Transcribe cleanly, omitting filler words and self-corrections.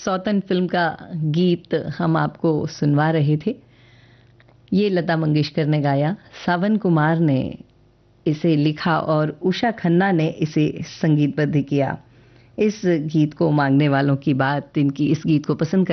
सौतन film का गीत हम आपको सुनवा रहे थे। ये लता मंगेशकर ने गाया, सावन कुमार ने इसे लिखा और उषा खन्ना ने इसे संगीतबद्ध किया। इस गीत को मांगने वालों की बात, इनकी इस गीत को पसंद